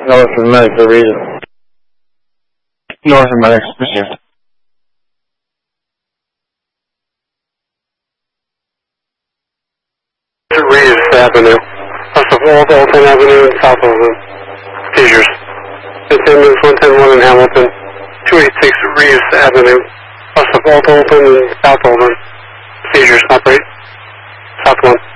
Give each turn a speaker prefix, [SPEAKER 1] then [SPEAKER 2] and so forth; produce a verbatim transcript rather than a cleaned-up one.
[SPEAKER 1] North of Medical Regional. North of Medical Regional.
[SPEAKER 2] Regis Avenue. West of Old Alton Avenue and South Alton. Seizures. Attendance one ten one in Hamilton. two eighty-six Regis Avenue. West of Old Alton and South Alton. Seizures. Operate. South one.